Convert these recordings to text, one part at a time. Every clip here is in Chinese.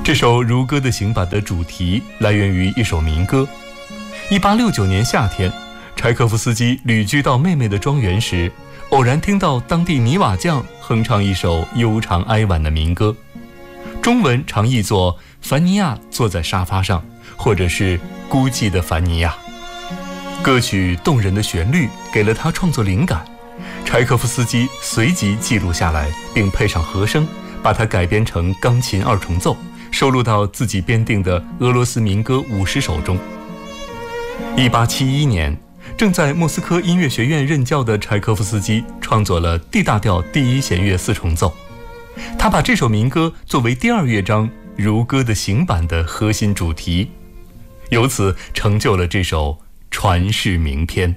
这首如歌的行板的主题来源于一首民歌。1869年夏天，柴可夫斯基旅居到妹妹的庄园时，偶然听到当地泥瓦匠哼唱一首悠长哀婉的民歌，中文常译作凡尼亚坐在沙发上，或者是孤寂的凡尼亚。歌曲动人的旋律给了他创作灵感，柴可夫斯基随即记录下来，并配上和声，把它改编成钢琴二重奏，收录到自己编定的俄罗斯民歌50首中。1871年，正在莫斯科音乐学院任教的柴可夫斯基创作了 D 大调第一弦乐4重奏，他把这首民歌作为第2乐章如歌的行板的核心主题，由此成就了这首传世名篇。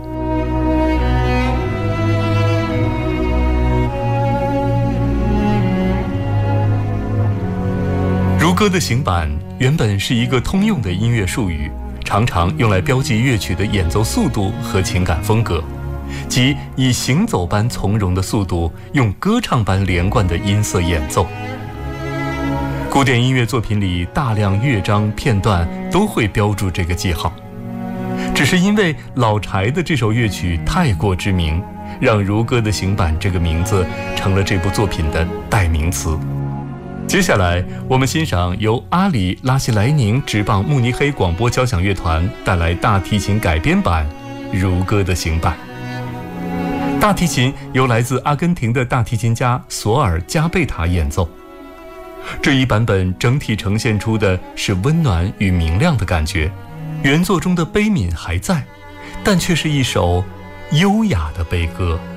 如歌的行板原本是一个通用的音乐术语，常常用来标记乐曲的演奏速度和情感风格，即以行走般从容的速度，用歌唱般连贯的音色演奏。古典音乐作品里大量乐章片段都会标注这个记号，只是因为老柴的这首乐曲太过知名，让如歌的行板这个名字成了这部作品的代名词。接下来我们欣赏由阿里拉希莱宁执棒慕尼黑广播交响乐团带来大提琴改编版如歌的行板。大提琴由来自阿根廷的大提琴家索尔加贝塔演奏，这一版本整体呈现出的是温暖与明亮的感觉，原作中的悲悯还在，但却是一首优雅的悲歌。